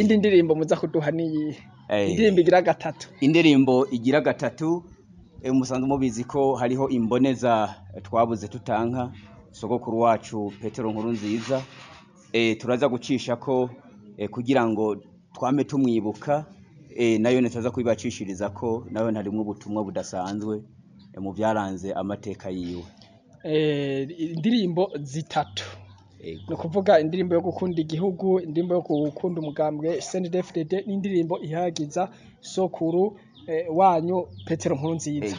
iyindi ndirimbo muza kuduha niyihe? Indirimbo igira gatatu. Indirimbo igira gatatu musanzwe mubizi ko hariho imboneza twabuze tutanka sogokuru wacu Petero Nkurunziza, turaza gucisha ko kugira ngo twame tumwibuka, nayo netaza kubibacishiriza ko nayo ntarimwe ubutumwa budasanzwe mu byaranze amateka yiwe. Indirimbo zitatu no kuvuga indirimbo yo gukunda igihugu, indirimbo yo gukunda umugambwe CNDD-FDD, n'indirimbo ihagiza sokuru wanyu Petero Nkurunziza.